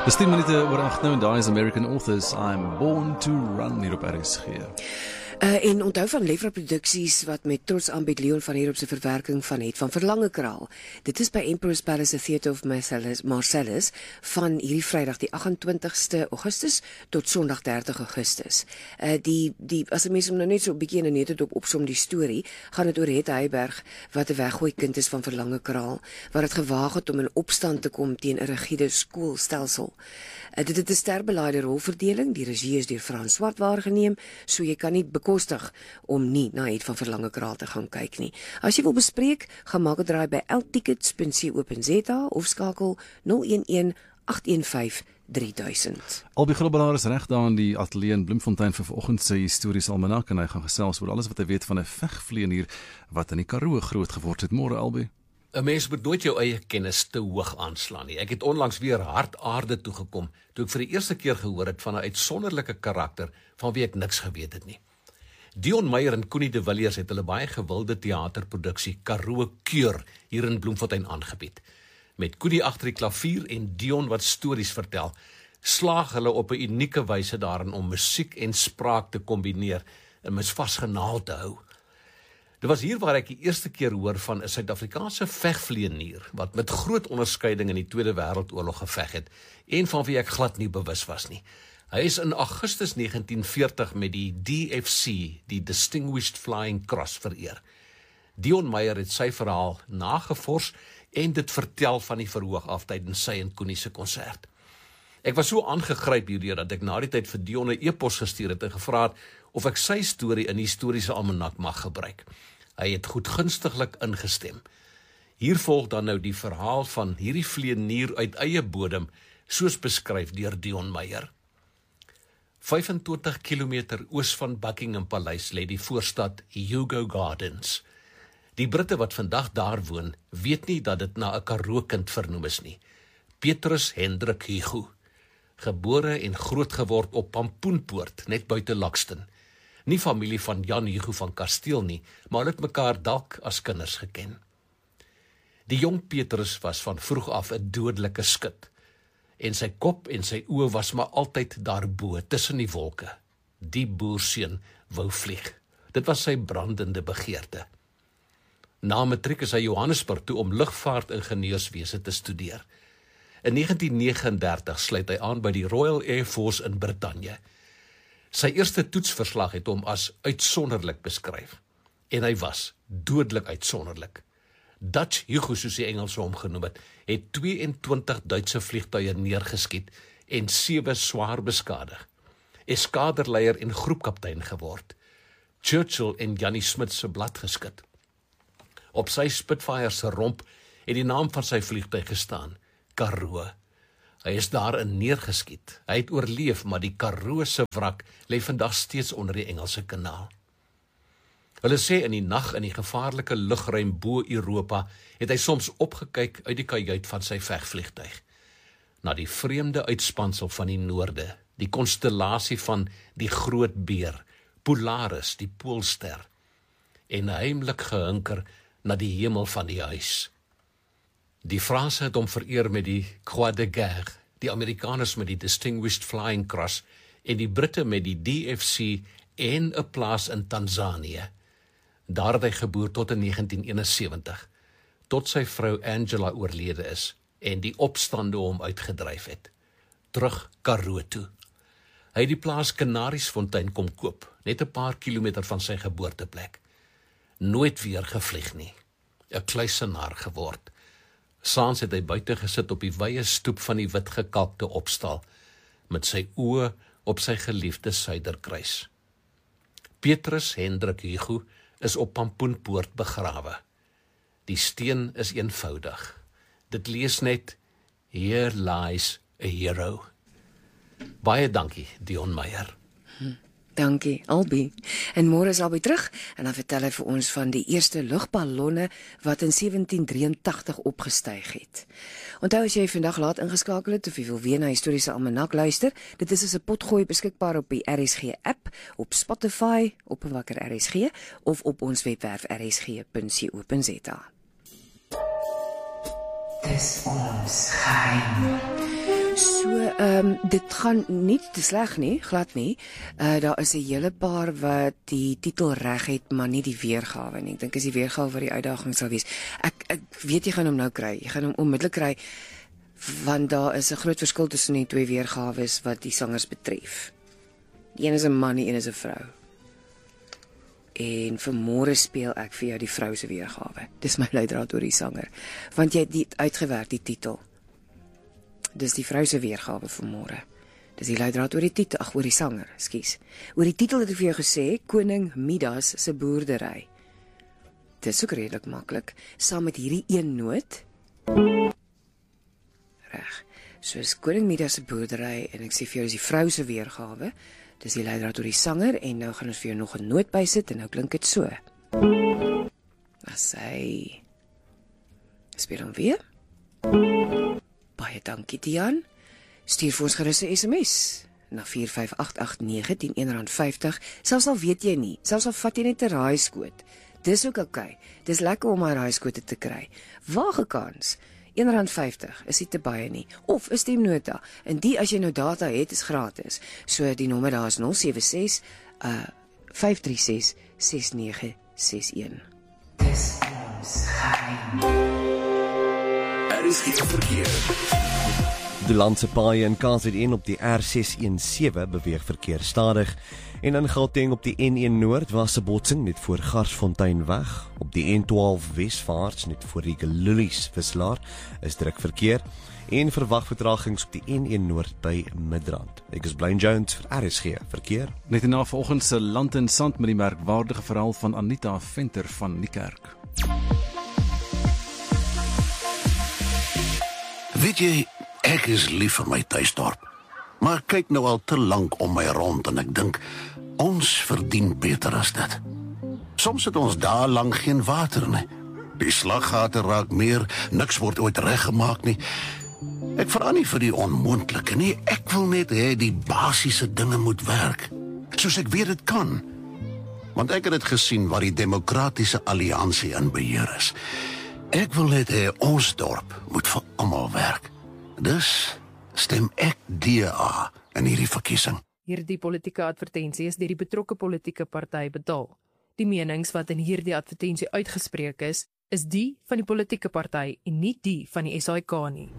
Dis 10 minute oor 8 nou en daar is American Authors, I'm Born to Run hier op RSG. En onthou van Lefra Produksies wat met trots aanbied Leon van hier op sy verwerking van het van Verlange Kraal. Dit is by Emperor's Palace Theatre of Marcellus van hierdie Vrydag die 28ste Augustus tot Sondag 30 Augustus. As 'n mens om nou net so 'n bietjie in 'n netedop opsom die storie, gaan dit oor Het Heiberg wat 'n weggooi kind is van Verlange Kraal, wat het gewaag het om in opstand te kom teen 'n rigiede skoolstelsel. Dit het 'n sterbelaaide rolverdeling, die regie is deur Frans Swart waargeneem, so jy kan nie bekostig om nie na Het van Verlange Kraal te gaan kyk nie. As jy wil bespreek, gaan maak 'n draai by ltickets.co.za of skakel 011 815 3000. Albie Grobbelaar is reg daar in die ateljee in Bloemfontein vir vanoggend sy historiese almanak en hy gaan gesels oor alles wat hy weet van 'n vegvlieënier wat in die Karoo groot geword het. Môre Albie. 'n Mens moet nooit jou eie kennis te hoog aanslaan nie. Ek het onlangs weer hard aarde toegekom toe ek vir die eerste keer gehoor het van 'n uitsonderlike karakter van wie ek niks geweet het nie. Dion Meyer en Connie de Villiers het hulle baie gewilde teaterproduksie Karoo Keur hier in Bloemfontein aangebied. Met Connie agter die klavier en Dion wat stories vertel, slaag hulle op 'n unieke wyse daarin om musiek en spraak te kombineer en mens vasgenaal te hou. Dit was hier waar ek die eerste keer hoor van 'n Suid-Afrikaanse vegvlieënier wat met groot onderskeiding in die Tweede Wêreldoorlog geveg het en van wie ek glad nie bewus was nie. Hy is in Augustus 1940 met die DFC, die Distinguished Flying Cross, vereer. Dion Meyer het sy verhaal nagevors en dit vertel van die verhoog af tydens sy en Connie se konsert. Ek was so aangegryp hierdeur dat ek na die tyd vir Dion 'n e-pos gestuur het en gevra het of ek sy storie in die historiese almanak mag gebruik. Hy het goedgunstiglik ingestem. Hier volg dan nou die verhaal van hierdie vlieënier uit eie bodem, soos beskryf deur Dion Meyer. 25 kilometer oos van Buckingham Paleis lê die voorstad Hugo Gardens. Die Britte wat vandag daar woon, weet nie dat dit na 'n Karoo kind vernoem is nie. Petrus Hendrik Hugo, gebore en grootgeword op Pampoenpoort, net buite Lakston. Nie familie van Jan Hugo van Kasteel nie, maar hulle het mekaar dalk as kinders geken. Die jong Petrus was van vroeg af 'n dodelike skut, en sy kop en sy oë was maar altyd daarbo, tussen die wolke. Die boerseun wou vlieg. Dit was sy brandende begeerte. Na matriek is hy Johannesburg toe om lugvaartingenieurswese te studeer. In 1939 sluit hy aan by die Royal Air Force in Brittanje. Sy eerste toetsverslag het hom as uitsonderlik beskryf. En hy was dodelik uitsonderlik. Dutch Hugo, soos die Engelse hom genoem het 22 Duitse vliegtuie neergeskiet en 7 swaar beskadig. Eskaderleier en groepkaptein geword. Churchill en Jannie Smit se blad geskit. Op sy Spitfire se romp het die naam van sy vliegtuig gestaan, Karoo. Hy is daarin neergeskiet. Hy het oorleef, maar die Karoo se wrak lê vandag steeds onder die Engelse Kanaal. Hulle sê in die nag in die gevaarlike lugruim bo Europa het hy soms opgekyk uit die kajuit van sy vegvliegtuig na die vreemde uitspansel van die noorde, die konstellasie van die Groot Beer, Polaris, die Poolster, en heimlik gehunker na die hemel van die huis. Die Franse het hom vereer met die Croix de Guerre, die Amerikaners met die Distinguished Flying Cross en die Britte met die DFC en 'n plaas in Tanzanië. Daar het hy geboer tot in 1971, tot sy vrou Angela oorlede is en die opstande hom uitgedryf het. Terug Karoo toe. Hy het die plaas Kanariesfontein kom koop, net 'n paar kilometer van sy geboorteplek. Nooit weer gevlieg nie. 'n kluisenaar geword. Saans het hy buite gesit op die wye stoep van die wit gekalkte opstal, met sy oë op sy geliefde Suiderkruis. Petrus Hendrik Hugo is op Pampoenpoort begrawe. Die steen is eenvoudig. Dit lees net, Here lies a hero. Baie dankie, Dion Meyer. Dankie, Albie. En môre is Albie terug en dan vertel hy vir ons van die eerste lugballonne wat in 1783 opgestyg het. Onthou as jy vandag laat ingeskakel het of jy wil weer na historiese almanak luister, dit is as 'n potgooi beskikbaar op die RSG app, op Spotify, op Wakker RSG of op ons webwerf rsg.co.za. Dis ons geheim. So So, dit gaan nie te sleg nie, glad nie. Daar is 'n hele paar wat die titel reg het, maar nie die weergawe nie. Ek dink is die weergawe wat die uitdaging sal wees. Ek weet jy gaan hom nou kry. Jy gaan hom onmiddellik kry, want daar is 'n groot verskil tussen die twee weergawe wat die sangers betref. Die een is 'n man, die een is 'n vrou. En vanmôre speel ek vir jou die vrou se weergawe. Dis my leidraad oor die sanger, want jy het dit uitgewerk, die titel. Dis die vrou se weergawe vanmôre. Dis die leidraad oor die titel, oor die sanger, ekskuus. Oor die titel het ek vir jou gesê, Koning Midas se boerdery. Dit is ook redelik maklik, saam met hierdie een noot. Reg. Soos Koning Midas se boerdery, en ek sê vir jou is die vrou se weergawe. Dis die leidraad oor die sanger, en nou gaan ons vir jou nog 'n noot bysit, en nou klink dit so. Asai. Speel hom weer. Baie dankie, Tiaan. Stuur vir ons gerus 'n SMS na 45889 R10 selfs al weet jy nie, selfs al vat jy net 'n raaiskoot. Dis ook oukei. Dis lekker om 'n raaiskoot te kry. Waag 'n kans. R1.50 is nie te baie nie. Of 'n stemnota. En die as jy nou data het, is gratis. So die nommer daar is 076 536 6961. Dis is geen verkeer. Die landse paaie in KZN op die R617 beweeg verkeer stadig en in Gauteng op die N1 Noord was 'n botsing net voor Garsfontein weg. Op die N12 Wesvaarts net voor die Lilies Wislaar is druk verkeer en verwag vertragings op die N1 Noord by Midrand. Ek is Blaine Jones vir RSG Verkeer. Net na vanoggend se Land en Sand met die merkwaardige verhaal van Anita Venter van Niekerk. Weet jy, ek is lief vir my tuisdorp, maar ek kyk nou al te lank om my rond en ek dink, ons verdien beter as dit. Soms het ons daar lang geen water nie. Die slaggate raak meer, niks word ooit reggemaak nie. Ek vra nie vir die onmoontlike nie, ek wil net hê die basiese dinge moet werk, soos ek weet dit kan. Want ek het dit gesien waar die Demokratiese Alliansie in beheer is. Ek wil net hê ons dorp moet vir almal werk. Dus stem ek DA in hierdie verkiesing. Hierdie politieke advertensie is deur die betrokke politieke party betaal. Die menings wat in hierdie advertensie uitgespreek is die van die politieke party en nie die van die SAIK nie.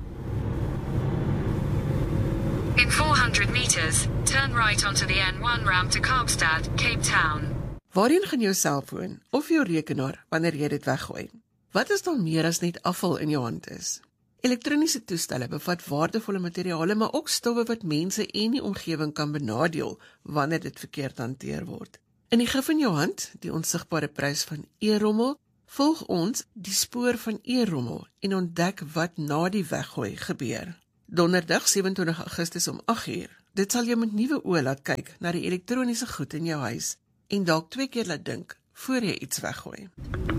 In 400 meters, turn right onto the N1 ramp to Kaapstad, Cape Town. Waarheen gaan jou selfoon of jou rekenaar wanneer jy dit weggooi? Wat is dan meer as net afval in jou hand is? Elektroniese toestelle bevat waardevolle materiale, maar ook stowwe wat mense en die omgewing kan benadeel wanneer dit verkeerd hanteer word. In die gif in jou hand, die onsigbare prys van e-rommel, volg ons die spoor van e-rommel en ontdek wat na die weggooi gebeur. Donderdag 27 Augustus om 8:00. Dit sal jou met nuwe oë laat kyk na die elektroniese goed in jou huis en dalk 2 keer laat dink voor jy iets weggooi.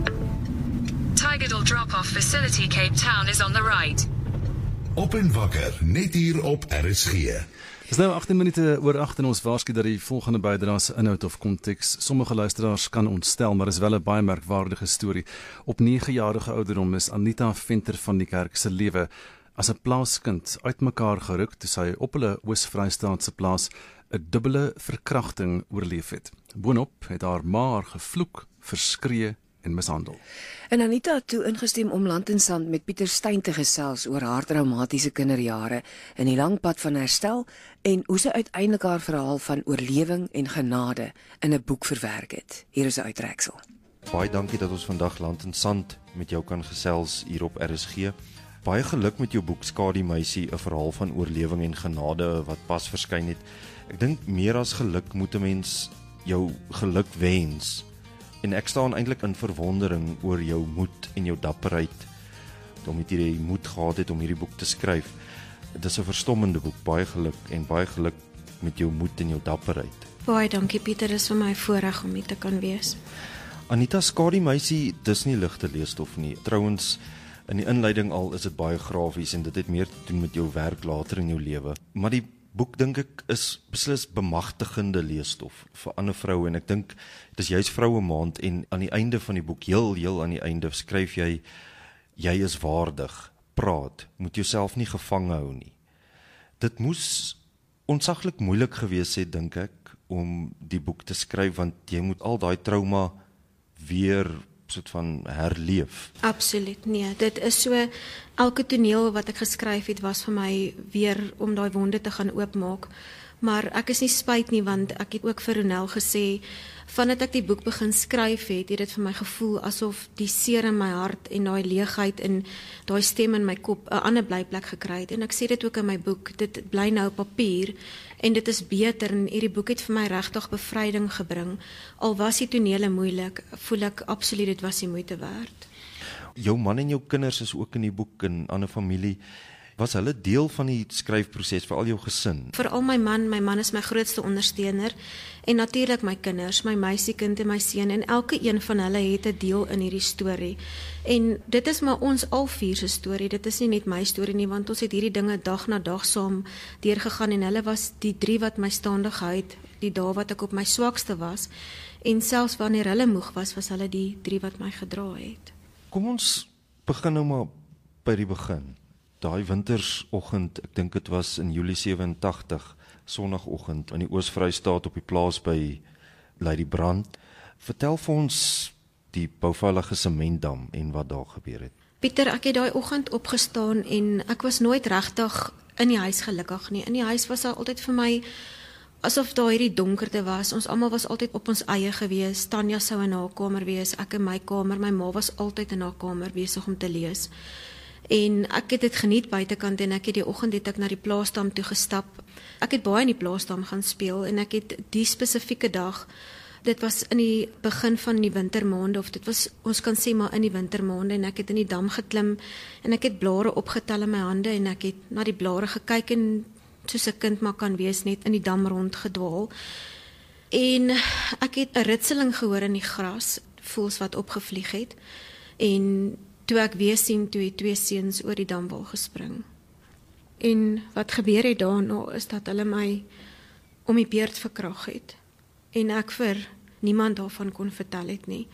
Tigerdal drop-off facility Cape Town is on the right. Op en wakker, net hier op RSG. Dis nou 18 minute oor 8 en ons waarsku dat die volgende bydrae se inhoud of konteks sommige luisteraars kan ontstel, maar is wel 'n baie merkwaardige storie. Op 9-jarige ouderdom is Anita Venter van Niekerk se lewe as 'n plaaskind uitmekaar geruk toe sy op hulle Oos-Vrystaatse plaas 'n dubbele verkrachting oorleef het. Boonop het haar ma gevloek, verskree en mishandel. En Anita het toe ingestem om Land en Sand met Pieter Steyn te gesels oor haar traumatiese kinderjare in die lang pad van herstel en hoe sy uiteindelik haar verhaal van oorlewing en genade in 'n boek verwerk het. Hier is 'n uittreksel. Baie dankie dat ons vandag Land en Sand met jou kan gesels hier op RSG. Baie geluk met jou boek Skadi Meisie, 'n verhaal van oorlewing en genade wat pas verskyn het. Ek dink meer as geluk moet 'n mens jou geluk wens. En ek staan eintlik in verwondering oor jou moed en jou dapperheid om dit hierdie moed gehad het om hierdie boek te skryf. Dit is 'n verstommende boek, baie geluk en baie geluk met jou moed en jou dapperheid. Baie dankie Pieter, dis vir my voorreg om hier te kan wees. Anita, Skadi Meisie, dis nie ligte leesstof nie. Trouwens, in die inleiding al is dit baie grafies en dit het meer te doen met jou werk later in jou lewe. Maar die boek dink ek is beslis bemagtigende leesstof vir ander vroue en ek dink dit is juist vroue maand en aan die einde van die boek, heel aan die einde skryf jy is waardig, praat, moet jouself nie gevange hou nie. Dit moes ontsaglik moeilik gewees het, dink ek, om die boek te skryf, want jy moet al daai trauma weer soort van herleef. Absoluut, nee. Dit is so, elke toneel wat ek geskryf het, was vir my weer om daai wonde te gaan oopmaak. Maar ek is nie spyt nie, want ek het ook vir Ronel gesê, vandat ek die boek begin skryf het dit vir my gevoel asof die seer in my hart en daai leegheid en daai stem in my kop 'n ander blyplek gekry het. En ek sê dit ook in my boek, dit bly nou op papier en dit is beter en hierdie boek het vir my regtig bevryding gebring. Al was die tonele moeilik, voel ek absoluut dit was die moeite werd. Jou man en jou kinders is ook in die boek en ander familie. Was hulle deel van die skryfproses, veral jou gesin? Veral my man is my grootste ondersteuner en natuurlik my kinders, my meisiekind en my seun en elke een van hulle het 'n deel in hierdie storie. En dit is maar ons al vier se storie, dit is nie net my storie nie, want ons het hierdie dinge dag na dag saam deurgegaan en hulle was die 3 wat my staande gehou het, die dae wat ek op my swakste was en selfs wanneer hulle moeg was, was hulle die 3 wat my gedra het. Kom ons begin nou maar by die begin. Daai wintersoggend, ek dink dit was in Julie 87, sonnagoggend in die Oos-Vrystaat op die plaas by Lady Brand. Vertel vir ons die bouvallige sementdam en wat daar gebeur het. Pieter, ek het daai oggend opgestaan en ek was nooit regtig in die huis gelukkig nie. In die huis was daar altyd vir my asof daar hierdie donkerte was. Ons almal was altyd op ons eie gewees. Tanya sou in haar kamer wees, ek in my kamer. My ma was altyd in haar kamer besig om te lees. En ek het dit geniet buitekant en ek het die oggend het ek na die plaasdam toe gestap. Ek het baie in die plaasdam gaan speel en ek het die spesifieke dag, dit was in die begin van die wintermaande of dit was, ons kan sê maar in die wintermaande en ek het in die dam geklim en ek het blare opgetel in my hande en ek het na die blare gekyk en soos 'n kind maar kan wees net in die dam rond gedwaal. En ek het 'n ritseling gehoor in die gras, voels wat opgevlieg het en toe ek weer sien, toe het 2 seuns oor die damwal gespring. En wat gebeur het daarna is dat hulle my om die beurt verkrag het. En ek vir niemand daarvan kon vertel het nie.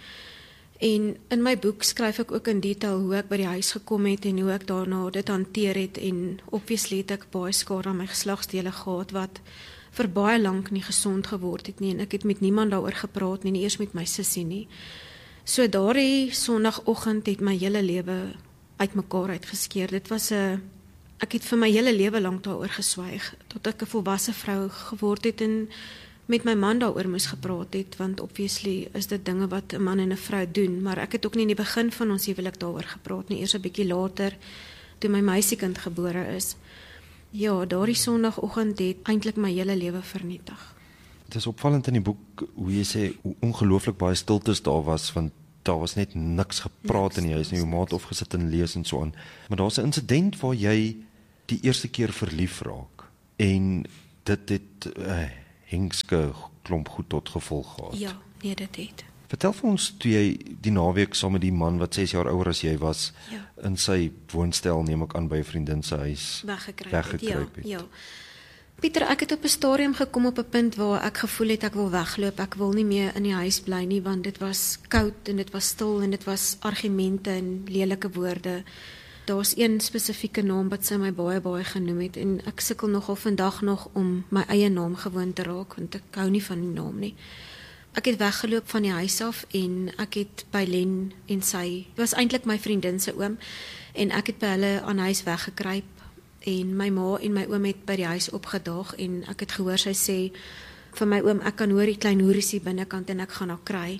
En in my boek skryf ek ook in detail hoe ek by die huis gekom het en hoe ek daarna dit hanteer het. En obviously het ek baie skade aan my geslagsdele gehad wat vir baie lank nie gesond geword het nie. En ek het met niemand daaroor gepraat nie eers met my sussie nie. So daardie sonnagoggend het my hele lewe uitmekaar uitgeskeer. Dit was ek het vir my hele lewe lank daaroor geswyg, tot ek 'n volwasse vrou geword het en met my man daaroor moes gepraat het, want obviously is dit dinge wat 'n man en 'n vrou doen, maar ek het ook nie in die begin van ons huwelik daaroor gepraat nie, eers 'n bietjie later, toe my meisiekind gebore is. Ja, daardie sonnagoggend het eintlik my hele lewe vernietig. Het is opvallend in die boek hoe jy sê hoe ongelooflik baie stiltes daar was, want daar was net niks gepraat in die huis nie, jou ma het opgesit en lees en so aan. Maar daar's 'n insident waar jy die eerste keer verlief raak en dit het hengske klomp goed tot gevolg gehad. Ja, nee, dit het. Vertel vir ons toe jy die naweek saam met die man wat 6 jaar ouer as jy was, in sy woonstel, neem ek aan, by 'n vriendin se huis weggekruip het. Ja. Pieter, ek het op 'n stadium gekom op 'n punt waar ek gevoel het ek wil wegloop, ek wil nie meer in die huis bly nie, want dit was koud en dit was stil en dit was argumente en lelike woorde. Daar's een spesifieke naam wat sy my baie genoem het en ek sukkel nogal vandag nog om my eie naam gewoon te raak, want ek hou nie van die naam nie. Ek het weggeloop van die huis af en ek het by Len en sy, was eintlik my vriendin se oom, en ek het by hulle aan huis weggekruip en my ma en my oom het by die huis opgedaag en ek het gehoor sy sê vir my oom, ek kan hoor die klein hoeries binnekant en ek gaan haar kry.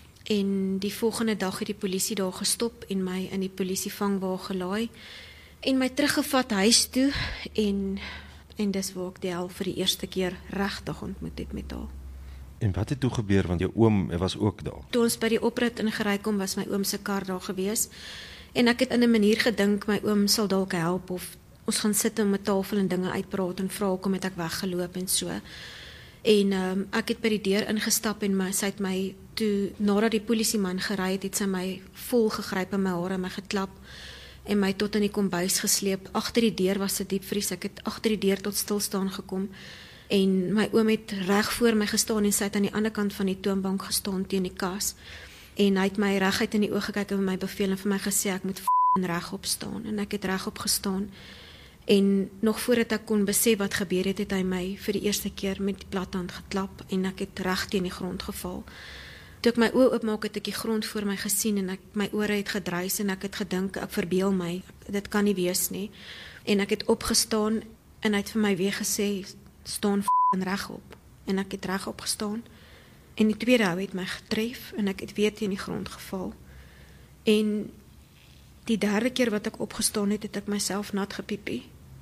En die volgende dag het die polisie daar gestop en my in die polisievangwa gelaai en my teruggevat huis toe en dis waar ek die hel vir die eerste keer regtig ontmoet het met haar. En wat het toe gebeur, want jou oom was ook daar? Toe ons by die oprit ingery kom, was my oom se kar daar gewees en ek het in 'n manier gedink my oom sal dalk help of ons gaan sit om 'n tafel en dinge uitpraat en vra hoekom het ek weggeloop en so. En ek het by die deur ingestap en sy het my toe, nadat die polisieman gery het sy my vol gegryp in my hare en my geklap en my tot in die kombuis gesleep. Agter die deur was 'n diepvries, ek het agter die deur tot stilstaan gekom en my oom het reg voor my gestaan en sy het aan die ander kant van die toonbank gestaan teen die kas en hy het my reguit in die oë gekyk en my beveel en vir my gesê ek moet regop staan en ek het regop gestaan En nog voordat ek kon besef wat gebeur het, het hy my vir die eerste keer met die plathand geklap en ek het reg teen die grond geval. Toe ek my oë oopmaak, het ek die grond voor my gesien en my ore het gedruis en ek het gedink, ek verbeel my, dit kan nie wees nie. En ek het opgestaan en hy het vir my weer gesê, staan regop. En ek het regop gestaan. En die tweede hou het my getref en ek het weer teen die grond geval. En die derde keer wat ek opgestaan het, het ek myself nat gepiepie.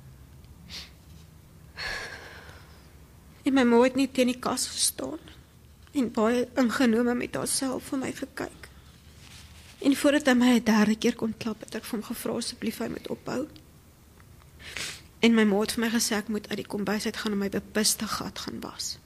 En my ma het net teen die kas gestaan en baie ingenome met haarself vir my gekyk. En voordat hy my 'n derde keer kon klap, het ek vir hom gevra asseblief hy moet ophou. En my ma het vir my gesê ek moet uit die kombuis uit gaan en my bepiste gat gaan was.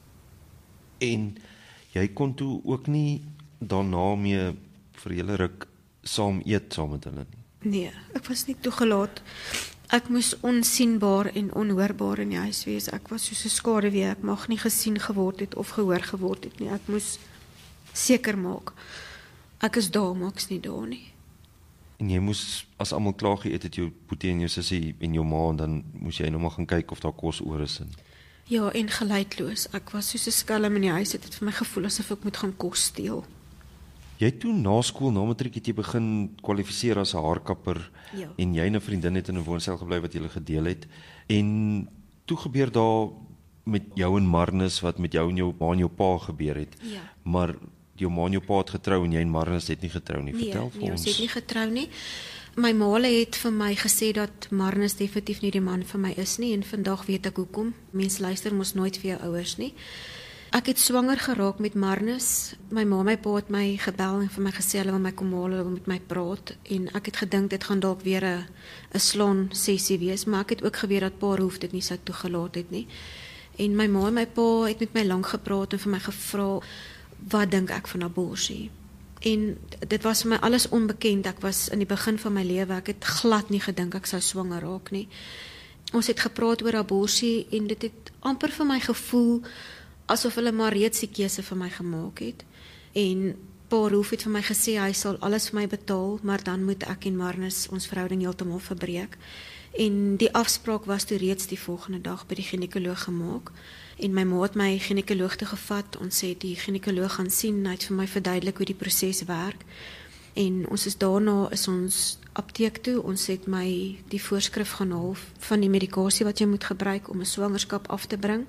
En jy kon toe ook nie daarna mee vir julle ruk saam eet saam met hulle nie? Nee, ek was nie toegelaat. Ek moes onsienbaar en onhoorbaar in die huis wees. Ek was soos 'n skaduwee. Ek mag nie gesien geword het of gehoor geword het nie. Ek moes seker maak ek is daar, maar ek is nie daar nie. En jy moes, as almal klaar geëet het, jou boetie en jou sussie en jou ma, en dan moes jy nou maar gaan kyk of daar kos oor is. Ja, en geluidloos. Ek was soos 'n skelm in die huis. Het vir my gevoel asof ek moet gaan kos steel. Jy het toe na skool, na matriek, het jy begin kwalifiseer as 'n haarkapper. Ja. En jy en 'n vriendin het in 'n woonstel gebly wat julle gedeel het. En toe gebeur daar met jou en Marnus wat met jou en jou ma en jou pa gebeur het. Ja. Maar jou ma en jou pa het getrou en jy en Marnus het nie getrou nie. Vertel vir Nee, ons. ons het nie getrou nie. My ma het vir my gesê dat Marnus definitief nie die man vir my is nie en vandag weet ek hoekom. Mense luister mos nooit vir jou ouers nie. Ek het swanger geraak met Marnus. My ma en my pa het my gebel en vir my gesê hulle wil my kom haal, hulle wil met my praat en ek het gedink dit gaan dalk weer 'n slaan sessie wees, maar ek het ook geweet dat pa hoef dit nie sou toegelaat het nie. En my ma en my pa het met my lank gepraat en vir my gevra wat dink ek van abortus. En dit was vir my alles onbekend. Ek was in die begin van my lewe, ek het glad nie gedink ek sou swanger raak nie. Ons het gepraat oor abortus en dit het amper vir my gevoel asof hulle maar reeds die keuse vir my gemaak het. En pa Rolf het vir my gesê hy sal alles vir my betaal, maar dan moet ek en Marnus ons verhouding heeltemal verbreek. En die afspraak was toe reeds die volgende dag by die ginekoloog gemaak. En my ma het my ginekoloog toe gevat. Ons het die ginekoloog gaan sien. Hy het vir my verduidelik hoe die proses werk. En daarna is ons apteek toe. Ons het my die voorskrif gaan haal van die medikasie wat jy moet gebruik om 'n swangerskap af te bring.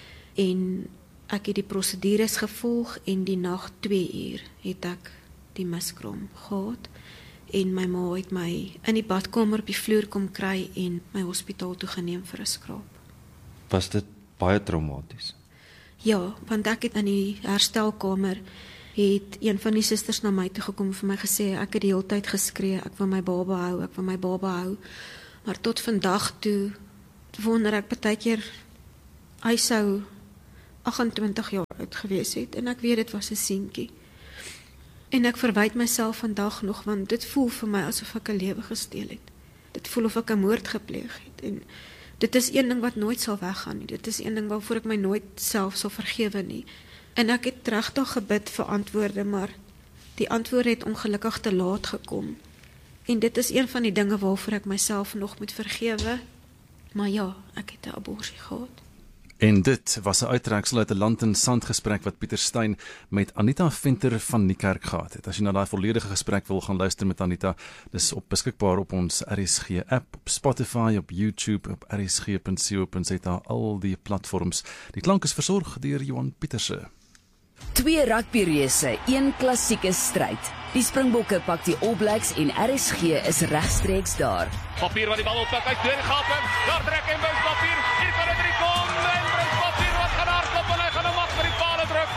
En ek het die prosedures gevolg en die nag 2 uur het ek die miskraam gehad. En my ma het my in die badkamer op die vloer kom kry en my hospitaal toe geneem vir 'n skraap. Was dit baie traumaties? Ja, want ek het in die herstelkamer het een van die susters na my toe gekom en vir my gesê ek het die hele tyd geskree, ek wil my baba hou, ek wil my baba hou. Maar tot vandag toe wonder ek partykeer hy sou 28 jaar oud gewees het en ek weet dit was 'n seentjie. En ek verwyd myself vandag nog want dit voel vir my asof ek 'n lewe gesteel het. Dit voel of ek 'n moord gepleeg het en dit is een ding wat nooit sal weggaan nie. Dit is een ding waarvoor ek my nooit self sal vergewe nie. En ek het regtig gebid vir antwoorde, maar die antwoorde het ongelukkig te laat gekom. En dit is een van die dinge waarvoor ek myself nog moet vergewe. Maar ja, ek het 'n abortus gehad. En dit was 'n uittreksel uit 'n land en sand gesprek wat Pieter Steyn met Anita Venter van Niekerk gehad het. As jy na daai volledige gesprek wil gaan luister met Anita, dis beskikbaar op ons RSG app, op Spotify, op YouTube, op rsg.co.za, al die platforms. Die klank is versorg deur Johan Pieterse. 2 rugbyreëse, 1 klassieke stryd. Die Springbokke pak die All Blacks en RSG is regstreeks daar. Papier wat die bal oppak, uit deur gap en daar trek en Bruce Papier. Hier kan dit kom. En Bruce Papier wat gaan hardloop en hy gaan hom af vir die paal druk.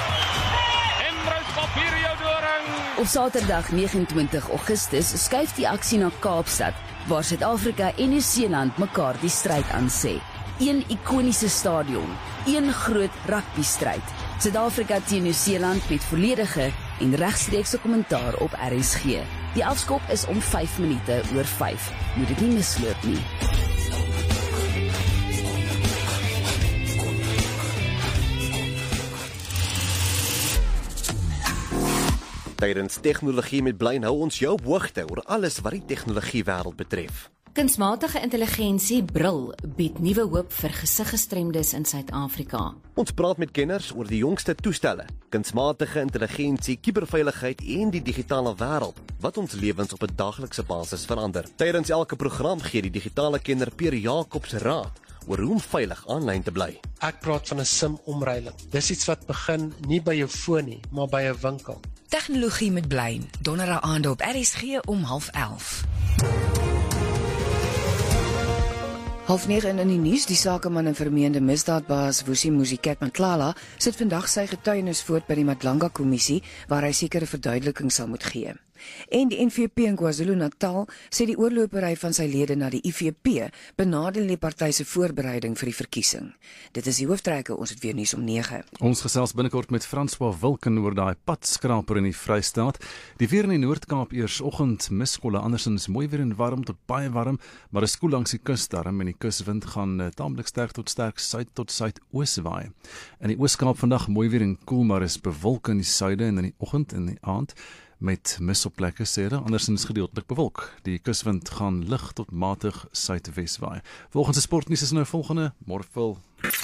En Bruce Papier jou doring. Op Saterdag 29 Augustus skuif die aksie na Kaapstad, waar Suid-Afrika en Nieu-Seeland mekaar die stryd aan sê. 'Een ikoniese stadion, 'een groot rugbystryd. Suid-Afrika teen Nieu-Seeland met volledige en regstreekse kommentaar op RSG. Die afskop is om 5 minute oor 5. Moet dit nie misloop nie. Tydens Tegnologie met Blyn hou ons jou op hoogte oor alles wat die tegnologie wêreld betref. Kunsmatige intelligensie bril bied nuwe hoop vir gesiggestremdes in Suid-Afrika. Ons praat met kenners oor die jongste toestelle, kunsmatige intelligensie, kuberveiligheid en die digitale wêreld, wat ons lewens op 'n daaglikse basis verander. Tydens elke program gee die digitale kenner Pierre Jacobs raad oor hoe om veilig aanlyn te bly. Ek praat van 'n SIM-omreiling. Dis iets wat begin nie by jou foon nie, maar by 'n winkel. Tegnologie met Blyn, donderdag aande op RSG om 11:30. 9:30 in die nuus, die sakeman en vermeende misdaadbaas Vusi Musiket Mantlala sit vandag sy getuienis voort by die Madlanga kommissie waar hy sekere verduidelikings sal moet gee. En die NVP in KwaZulu-Natal sê die oorlopery van sy lede na die IFP benadeel die party se voorbereiding vir die verkiesing. Dit is die hooftrekke, ons het weer nuus om 9. Ons gesels binnekort met François Wilken oor daai padskraper in die Vrystaat. Die weer in die Noord-Kaap eersoggend miskolle, andersins mooi weer en warm tot baie warm, maar is koel langs die kus darm en die kuswind gaan taamlik sterk tot suid tot suidoos waai. In die Oos-Kaap vandag mooi weer en koel, maar is bewolk in die suide en in die oggend en die aand met mis op plekke sede, andersins gedeeltelik bewolk. Die kuswind gaan lig tot matig suidwes waai. Volgens die sportnuus is nou volgende, Morville.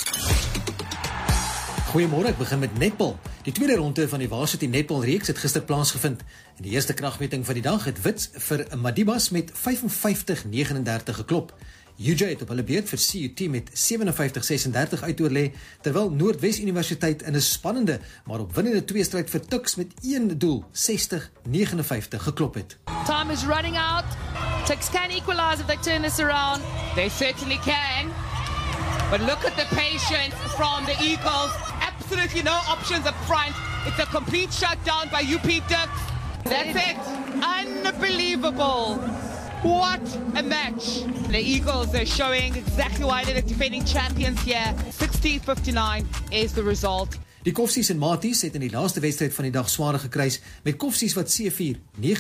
Goeiemôre, ek begin met netbal. Die tweede ronde van die Varsity Netbal reeks het gister plaasgevind. In die eerste kragmeting van die dag het Wits vir Madibas met 55-39 geklop. UJ het op hulle beurt vir CUT met 57-36 uitoorlê, terwyl Noordwes Universiteit in 'n spannende, maar opwindende tweestryd vir Tuks met een doel, 60-59 geklop het. Time is running out. Tuks can equalize if they turn this around. They certainly can. But look at the patience from the Eagles. Absolutely no options up front. It's a complete shutdown by UP Tuks. That's it. Unbelievable. What a match. The Eagles are showing exactly why they're the defending champions here. 60-59 is the result. Die Koffsies en Maties het in die laaste wedstryd van die dag sware gekruis met Koffsies wat C4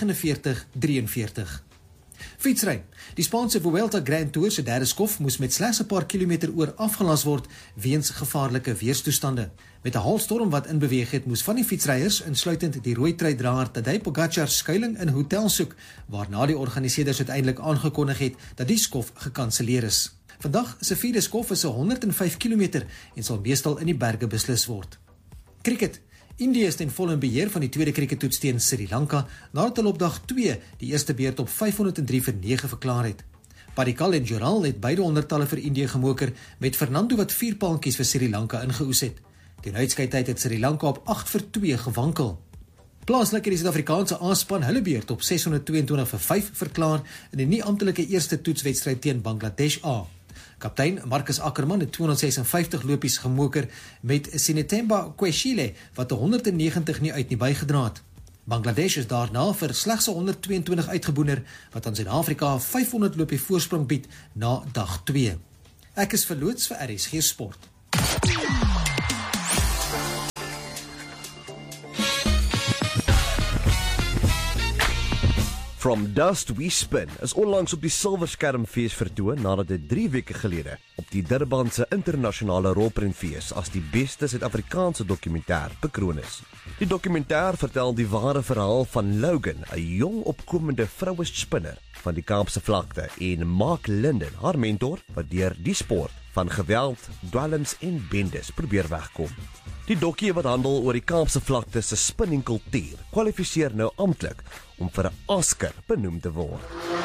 49-43. Fietsry. Die Spaanse Vuelta Grand Tour se derde skof moes met slegs 'n paar kilometer oor afgelas word weens gevaarlike weerstoestande. Met 'n haalstorm wat in beweeg het, moes van die fietsryers, insluitend die rooi truidraer Tadej Pogačar, skuiling in hotel soek, waarna die organiseerders uiteindelik aangekondig het dat die skof gekanselleer is. Vandag se vierde skof is 105 km en sal meestal in die berge beslis word. Cricket. Indië is ten volle in beheer van die tweede crickettoets teen Sri Lanka, nadat hulle op dag 2 die eerste beurt op 503-9 verklaar het. Padikkal en Joral het beide honderdtalle vir Indië gemoker, met Fernando wat 4 paantjies vir Sri Lanka ingeoes het. Teen uitskeidtyd het Sri Lanka op 8-2 gewankel. Plaaslik het die Suid-Afrikaanse A-span hulle beurt op 622-5 verklaar in die nie amptelike eerste toetswedstryd teen Bangladesh A. Kaptein Marcus Ackerman het 256 lopies gemoker met Sinetemba Kweshile wat 190 nie uit nie bygedra het. Bangladesh is daarna vir slegs 122 uitgeboener wat aan Suid-Afrika 500 lopie voorsprong bied na dag 2. Ek is verloots vir RSG Sport. From Dust We Spin is onlangs op die Silverskermfees vertoon nadat dit 3 weke gelede op die Durbanse internasionale rolprentfees as die beste Suid-Afrikaanse dokumentêr bekroon is. Die dokumentêr vertel die ware verhaal van Logan, 'n jong opkomende vroue spinner van die Kaapse vlakte, en Mark Linden, haar mentor, wat deur die sport van geweld, dwelms en bendes probeer wegkom. Die dokkie wat handel oor die Kaapse vlakte se spinning kultuur kwalifiseer nou amptelik om vir 'n Oscar benoem te word.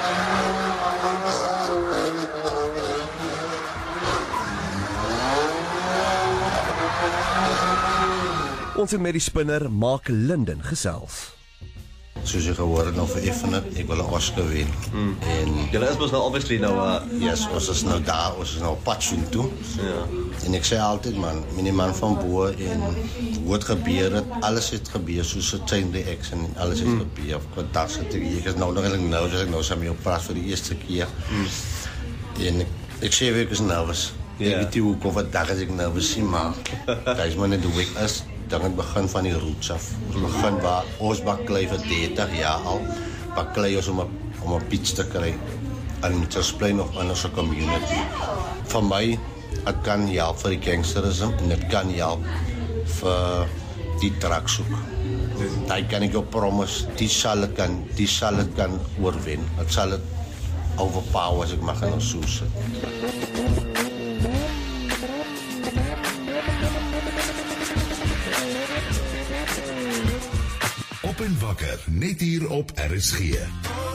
Ons het met die spinner Mark Linden gesels. Soos jy gehoor het nou vereffen het, ek wil 'n Oscar wen. En julle is mos nou obviously nou yes, ons is nou daar, ons is nou pad soontoe. Ja. En ek sê altyd man, minimaal van bo en hoe het gebeur het, alles het gebeur soos 'n chain reaction en alles het gebeur. Vandag sit ek is nou nog eintlik nou, as ek nou saam met jou praat vir die eerste keer. En ek sê ek is nervous. Ek weet nie hoe kom vandag as ek nervous sien, maar dit is maar net hoe ek is. Dan het begin van die roots af. Ons begin waar ons baklei vir 30 jaar al. Baklei ons om 'n pitch te kry. En te sprei nog in ons community. Vir my, het kan help vir die gangsterism en het kan help vir die traksoek. Daar kan ek jou promise, die sal het kan oorwin. Het sal het overpower as ek maar gaan so sit. Op en wakker, net hier op RSG.